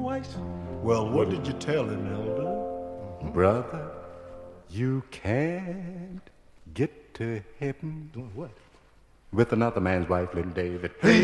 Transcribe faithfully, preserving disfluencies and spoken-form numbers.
twice? Well, what did you tell him, Elder? Brother, you can't get to heaven. Doing what? With another man's wife, little David.